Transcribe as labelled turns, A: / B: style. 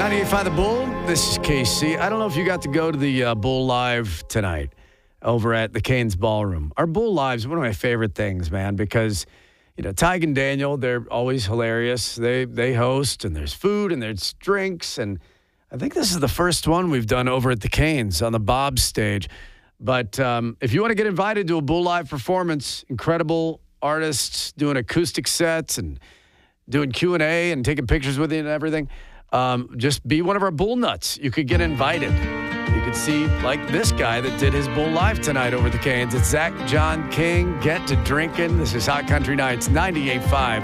A: 98.5 The Bull. This is KC. I don't know if you got to go to the Bull Live tonight over at the Canes Ballroom. Our Bull Live's one of my favorite things, man, because, you know, Tig and Daniel, they're always hilarious. They host, and there's food, and there's drinks, and I think this is the first one we've done over at the Canes on the Bob's stage. But if you want to get invited to a Bull Live performance, incredible artists doing acoustic sets and doing Q&A and taking pictures with you and everything, just be one of our Bull Nuts. You could get invited. You could see, like this guy that did his Bull Live tonight over the Canes. It's Zach John King. Get to drinking. This is Hot Country Nights 98.5.